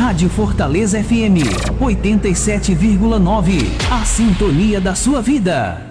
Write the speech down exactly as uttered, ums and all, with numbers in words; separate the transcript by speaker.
Speaker 1: Rádio Fortaleza F M, oitenta e sete vírgula nove. A sintonia da sua vida.